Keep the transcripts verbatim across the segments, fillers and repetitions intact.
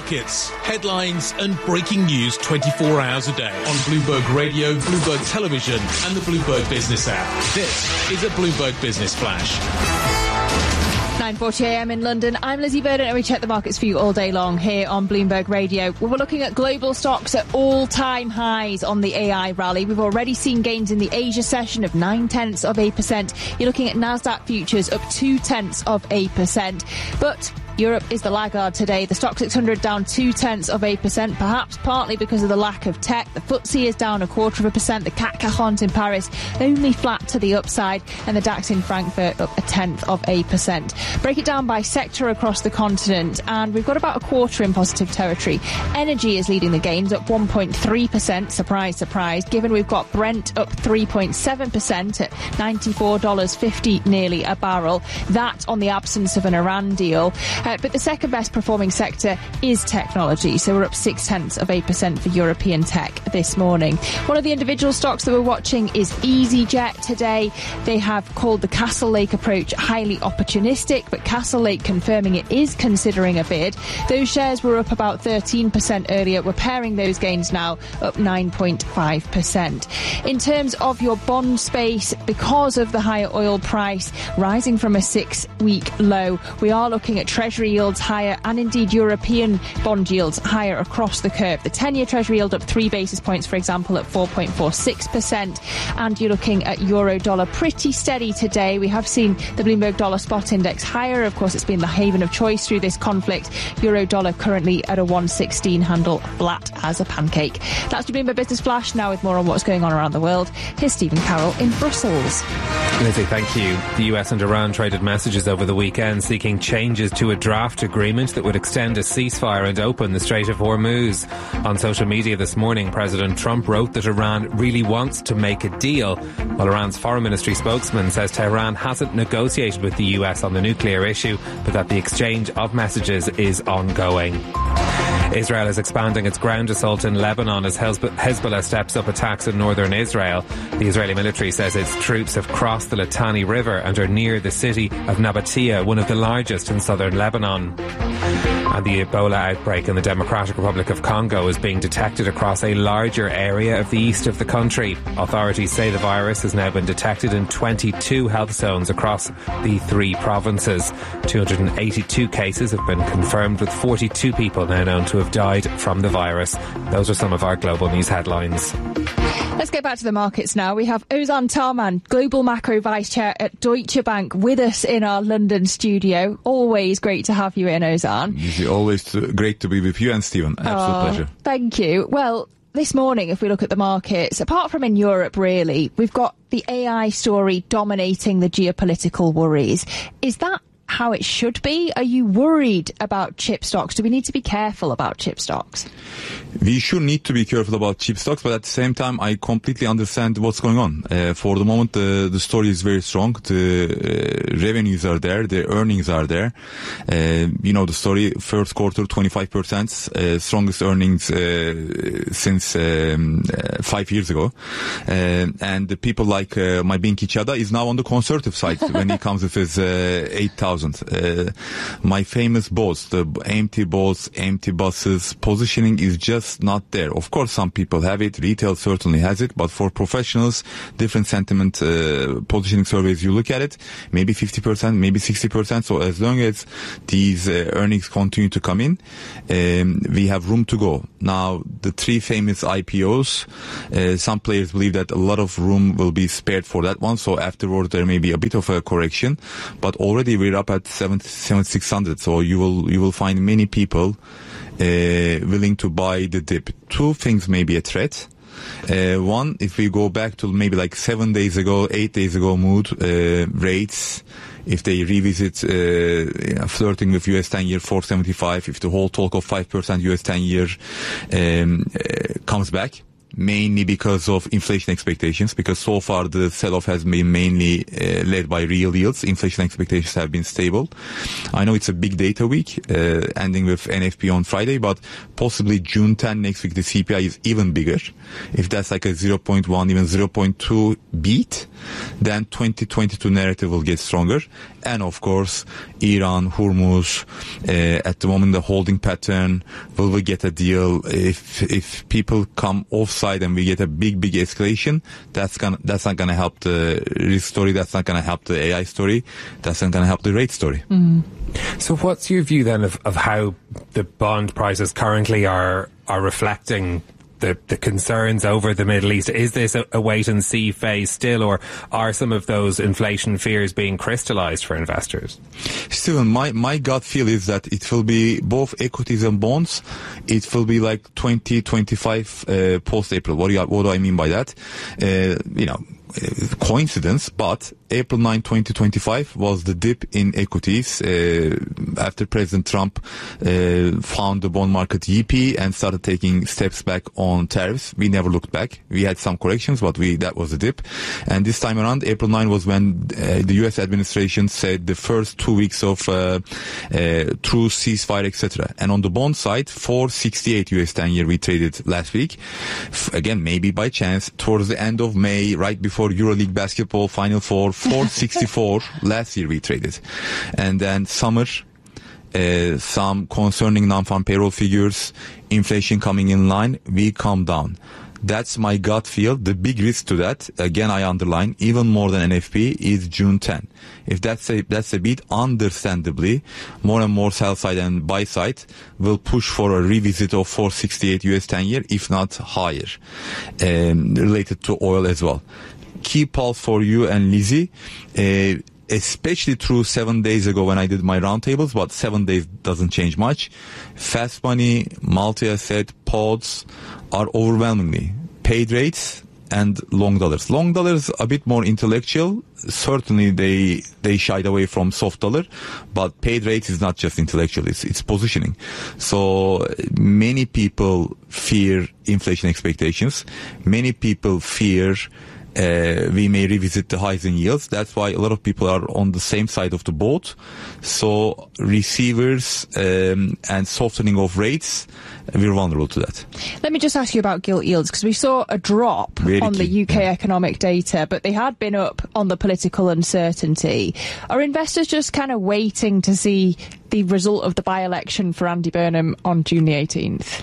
markets, headlines and breaking news twenty-four hours a day on Bloomberg Radio, Bloomberg Television and the Bloomberg Business app. This is a Bloomberg Business Flash. nine forty a m in London. I'm Lizzie Burden and we check the markets for you all day long here on Bloomberg Radio. We're looking at global stocks at all-time highs on the A I rally. We've already seen gains in the Asia session of nine-tenths of a percent. You're looking at Nasdaq futures up two-tenths of a percent. But Europe is the laggard today. The Stock six hundred down two-tenths of a percent, perhaps partly because of the lack of tech. The F T S E is down a quarter of a percent. The C A C quarante in Paris only flat to the upside. And the DAX in Frankfurt up a tenth of a percent. Break it down by sector across the continent. And we've got about a quarter in positive territory. Energy is leading the gains up one point three percent. Surprise, surprise. Given we've got Brent up three point seven percent at ninety-four dollars fifty nearly a barrel. That on the absence of an Iran deal. Uh, but the second best performing sector is technology. So we're up six tenths of a percent for European tech this morning. One of the individual stocks that we're watching is EasyJet today. They have called the Castlelake approach highly opportunistic, but Castlelake confirming it is considering a bid. Those shares were up about thirteen percent earlier. We're pairing those gains now up nine point five percent. In terms of your bond space, because of the higher oil price rising from a six-week low, we are looking at Treasury yields higher and indeed European bond yields higher across the curve. The ten-year Treasury yield up three basis points, for example, at four point four six percent. And you're looking at euro dollar pretty steady today. We have seen the Bloomberg Dollar Spot Index higher. Of course, it's been the haven of choice through this conflict. Euro dollar currently at a one sixteen handle, flat as a pancake. That's the Bloomberg Business Flash. Now with more on what's going on around the world, here's Stephen Carroll in Brussels. Lizzie, thank you. The U S and Iran traded messages over the weekend seeking changes to a draft agreement that would extend a ceasefire and open the Strait of Hormuz. On social media this morning, President Trump wrote that Iran really wants to make a deal, while Iran's foreign ministry spokesman says Tehran hasn't negotiated with the U S on the nuclear issue, but that the exchange of messages is ongoing. Israel is expanding its ground assault in Lebanon as Hezbollah steps up attacks in northern Israel. The Israeli military says its troops have crossed the Litani River and are near the city of Nabatea, one of the largest in southern Lebanon. And the Ebola outbreak in the Democratic Republic of Congo is being detected across a larger area of the east of the country. Authorities say the virus has now been detected in twenty-two health zones across the three provinces. two hundred eighty-two cases have been confirmed, with forty-two people now known to have died from the virus. Those are some of our global news headlines. Let's get back to the markets now. We have Ozan Tarman, Global Macro Vice Chair at Deutsche Bank, with us in our London studio. Always great to have you in, Ozan. It's always great to be with you and Stephen. Absolute oh, pleasure. Thank you. Well, this morning, if we look at the markets, apart from in Europe, really, we've got the A I story dominating the geopolitical worries. Is that how it should be? Are you worried about chip stocks? Do we need to be careful about chip stocks? We should need to be careful about chip stocks, but at the same time, I completely understand what's going on. Uh, for the moment, the, the story is very strong. The uh, revenues are there, the earnings are there. Uh, you know the story, first quarter, twenty-five percent, uh, strongest earnings uh, since um, uh, five years ago. Uh, and the people like uh, my Binky Chada is now on the conservative side when he comes with his uh, eight thousand. Uh, my famous boss, the empty boss, empty buses, positioning is just not there. Of course, some people have it, retail certainly has it, but for professionals, different sentiment uh, positioning surveys, you look at it, maybe fifty percent, maybe sixty percent. So as long as these uh, earnings continue to come in, um, we have room to go. Now, the three famous I P Os, uh, some players believe that a lot of room will be spared for that one. So afterward, there may be a bit of a correction, but already we're up at seven thousand six hundred, so you will you will find many people uh, willing to buy the dip. Two things may be a threat. Uh, one, if we go back to maybe like seven days ago, eight days ago mood, uh, rates, if they revisit uh, you know, flirting with U S ten-year four seventy-five, if the whole talk of five percent U S ten-year um, uh, comes back, mainly because of inflation expectations, because so far the sell-off has been mainly uh, led by real yields. Inflation expectations have been stable. I know it's a big data week, uh, ending with N F P on Friday, but possibly June tenth next week the C P I is even bigger. If that's like a zero point one, even zero point two beat, then twenty twenty-two narrative will get stronger. And of course, Iran, Hormuz, uh, at the moment the holding pattern, will we get a deal? If if people come offside and we get a big, big escalation, that's gonna that's not gonna help the risk story, that's not gonna help the A I story, that's not gonna help the rate story. Mm. So what's your view then of, of how the bond prices currently are are reflecting The, the concerns over the Middle East? Is this a, a wait-and-see phase still, or are some of those inflation fears being crystallised for investors? Stephen, my, my gut feel is that it will be both equities and bonds. It will be like twenty twenty-five uh, post-April. What do, you, what do I mean by that? Uh, you know, coincidence, but April ninth, twenty twenty-five was the dip in equities uh, after President Trump uh, found the bond market yippee and started taking steps back on tariffs. We never looked back. We had some corrections, but we that was the dip. And this time around, April ninth was when uh, the U S administration said the first two weeks of uh, uh, true ceasefire, et cetera. And on the bond side, four sixty-eight U S ten-year we traded last week. F- again, maybe by chance, towards the end of May, right before EuroLeague basketball Final Four, four sixty-four last year we traded. And then summer, uh, some concerning non-farm payroll figures, inflation coming in line, we come down. That's my gut feel. The big risk to that, again I underline, even more than N F P, is June tenth. If that's a, that's a bit, understandably, more and more sell side and buy side will push for a revisit of four sixty-eight U S ten-year, if not higher, um, related to oil as well. Key pulse for you and Lizzie, uh, especially through seven days ago when I did my roundtables, but seven days doesn't change much. Fast money, multi-asset, pods are overwhelmingly paid rates and long dollars. Long dollars a bit more intellectual. Certainly they they shied away from soft dollar, but paid rates is not just intellectual, it's, it's positioning. So many people fear inflation expectations. Many people fear Uh, we may revisit the highs in yields. That's why a lot of people are on the same side of the boat. So receivers um, and softening of rates, we're vulnerable to that. Let me just ask you about gilt yields, because we saw a drop Very on key. the U K yeah. economic data, but they had been up on the political uncertainty. Are investors just kind of waiting to see the result of the by-election for Andy Burnham on June the eighteenth?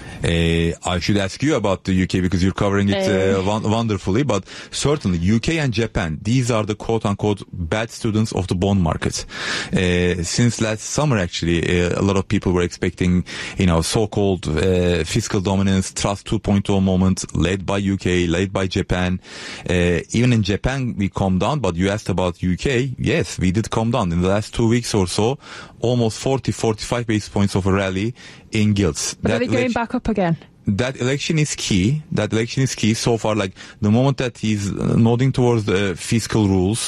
Uh, I should ask you about the U K because you're covering it uh, won- wonderfully, but certainly U K and Japan, these are the quote-unquote bad students of the bond market. Uh, since last summer, actually, uh, a lot of people were expecting, you know, so-called uh, fiscal dominance, trust two point oh moment, led by U K, led by Japan. Uh, even in Japan, we calmed down, but you asked about U K. Yes, we did calm down. In the last two weeks or so, almost forty, forty-five basis points of a rally in gilts. But that are they going elec- back up again? That election is key. That election is key so far. Like the moment that he's nodding towards the fiscal rules,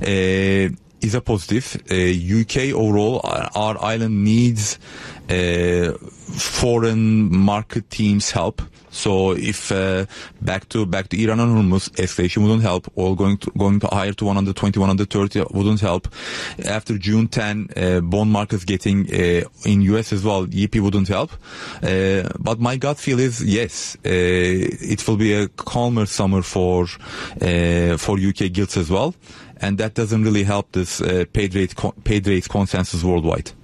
uh, is a positive. Uh, U K overall, our, our island needs uh, foreign market teams' help. So if uh, back to back to Iran and Hormuz, escalation wouldn't help. Oil going to going to higher to one twenty, one thirty wouldn't help. After June tenth, uh, bond markets getting uh, in U S as well, E P wouldn't help. Uh, but my gut feel is yes, uh, it will be a calmer summer for uh, for U K gilts as well, and that doesn't really help this uh, paid rate co- paid rates consensus worldwide.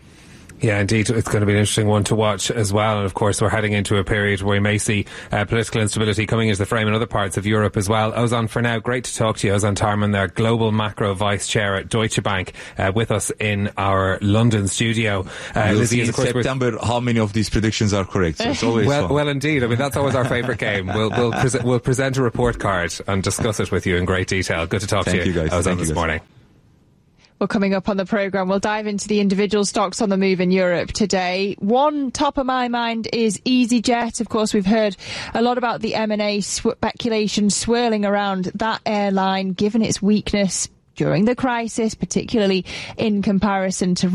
Yeah, indeed. It's going to be an interesting one to watch as well. And of course, we're heading into a period where we may see uh, political instability coming into the frame in other parts of Europe as well. Ozan, for now, great to talk to you. Ozan Tarman there, Global Macro Vice Chair at Deutsche Bank, uh, with us in our London studio. Uh, we'll Lizzie, see in of course, September how many of these predictions are correct. So it's always well, fun. well, indeed. I mean, that's always our favourite game. We'll we'll, pre- we'll present a report card and discuss it with you in great detail. Good to talk Thank to you, you guys. Ozan, Thank you this guys. morning. Well, coming up on the programme, we'll dive into the individual stocks on the move in Europe today. One top of my mind is EasyJet. Of course, we've heard a lot about the M and A speculation swirling around that airline, given its weakness during the crisis, particularly in comparison to